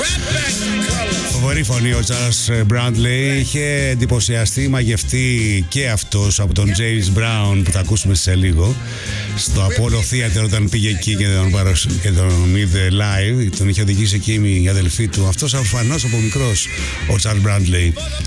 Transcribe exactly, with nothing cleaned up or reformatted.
Φοβερή φωνή ο Charles Bradley. Είχε εντυπωσιαστεί, μαγευτεί και αυτός από τον James Brown που θα ακούσουμε σε λίγο στο Apollo Theater όταν πήγε εκεί και τον, παροσ... και τον είδε live. Τον είχε οδηγήσει εκεί η αδελφή του. Αυτός αφανώς από μικρός ο Charles Bradley.